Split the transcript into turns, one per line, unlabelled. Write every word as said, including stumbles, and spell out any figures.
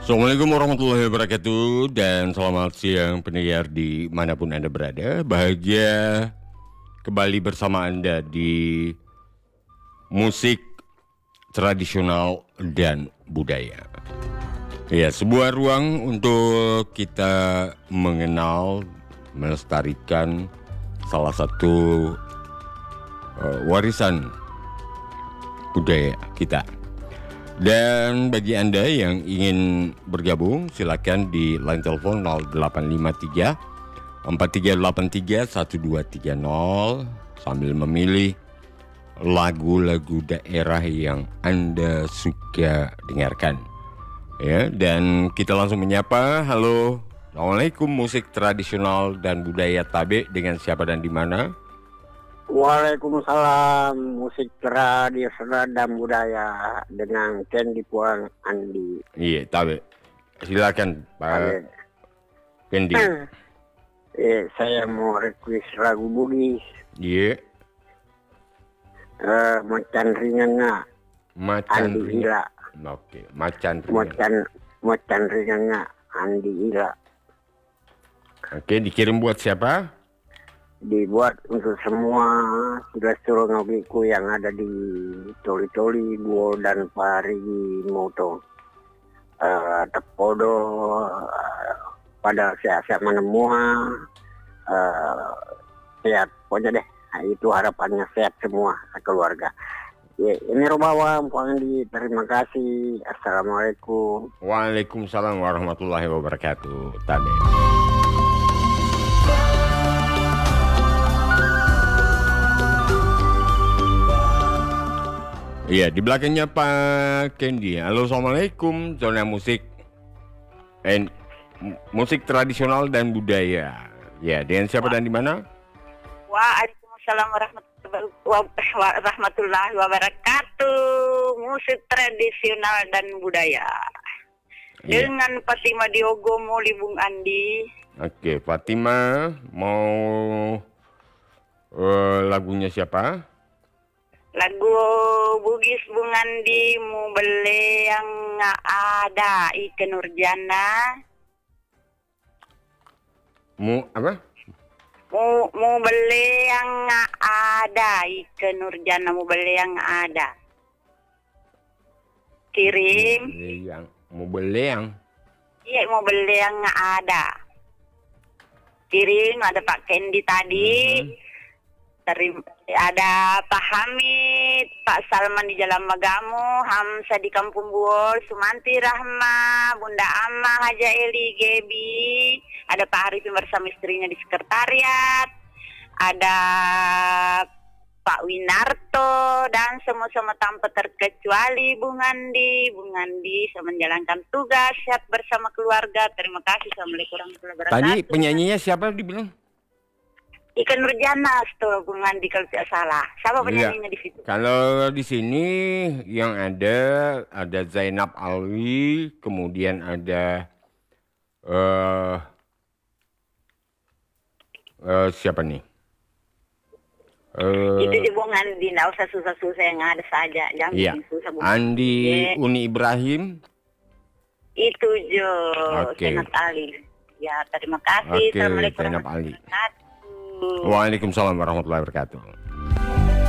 Assalamualaikum warahmatullahi wabarakatuh dan selamat siang pendengar dimanapun Anda berada. Bahagia kembali bersama Anda di musik tradisional dan budaya. Ya, sebuah ruang untuk kita mengenal, melestarikan salah satu uh, warisan budaya kita. Dan bagi Anda yang ingin bergabung, silakan di line telepon nol delapan lima tiga empat tiga delapan tiga satu dua tiga nol sambil memilih lagu-lagu daerah yang Anda suka dengarkan. Ya, dan kita langsung menyapa. Halo, Assalamualaikum, musik tradisional dan budaya Tabe, dengan siapa dan di mana?
Waalaikumsalam, musik tradisional dan budaya dengan Kendi Puan Andi.
Iya, Tabe. Silakan Pak Kendi.
Eh, saya mau request lagu Bugis.
Iya.
Eh, Macan Ringanga.
Macan
Andi Ila.
Oke, macan
Macan Macan Ringanga Andi Ila.
Oke, dikirim buat siapa?
Dibuat untuk semua saudara ngobiku yang ada di Toli-Toli, Guo dan Parigi Moto, uh, Tepodo, uh, pada sehat-sehat menemua, uh, sehat pokoknya deh. Nah, itu harapannya, sehat semua keluarga. Ya, ini Robawa Mpang Andi, terima kasih. Assalamualaikum.
Waalaikumsalam warahmatullahi wabarakatuh. Tade. Iya, di belakangnya Pak Kendi. Halo, Assalamualaikum. Zona musik and musik tradisional dan budaya. Ya, dengan siapa dan di mana?
Waalaikumsalam warahmatullahi wabarakatuh. Musik tradisional dan budaya. Ya. Dengan Fatima Diogo Muli Bung Andi.
Oke, Fatima mau uh, lagunya siapa?
Lagu Bugis Bung Andi, mu beli yang ada Ike Nurjana.
Mu apa?
Mu mu beli yang ada Ike Nurjana, mu beli yang ada. Kirim.
Mu beli yang, mu beli yang.
Iya, mau beli yang ada. Kirim, ada Pak Kendi tadi. Mm-hmm. Terima, ada Pak Hamid, Pak Salman di Jalan Magamu, Hamsa di Kampung Buol, Sumanti Rahma, Bunda Amma, Haja Eli, Gebi, ada Pak Arifin bersama istrinya di sekretariat, ada Pak Winarto, dan semua-semua tanpa terkecuali Bung Andi, Bung Andi saya menjalankan tugas sehat bersama keluarga. Terima kasih. Assalamualaikum warahmatullahi wabarakatuh.
Tadi penyanyinya siapa dibilang?
Ikan Nurjana, tuh Bung Andi kalau tidak salah. Siapa penyanyinya ya, di situ?
Kalau di sini yang ada ada Zainab Alwi, kemudian ada uh, uh, siapa nih? Uh,
itu di Bung Andi, nggak usah susah-susah, yang ada saja. Jangan
iya.
susah Bung
Andi
Andi.
Uni Ibrahim.
Itu Jo.
Okay.
Zainab Ali. Ya, terima kasih.
Oke, okay, Zainab Ali. Waalaikumsalam warahmatullahi wabarakatuh.